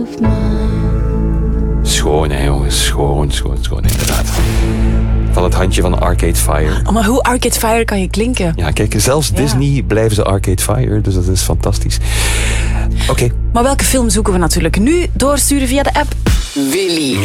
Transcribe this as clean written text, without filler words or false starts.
Schoon, hè, jongens. Schoon, inderdaad. Van het handje van Arcade Fire. Oh, maar hoe Arcade Fire kan je klinken? Ja, kijk, zelfs Disney blijven ze Arcade Fire, dus dat is fantastisch. Oké. Maar welke film zoeken we natuurlijk nu? Doorsturen via de app. Willy.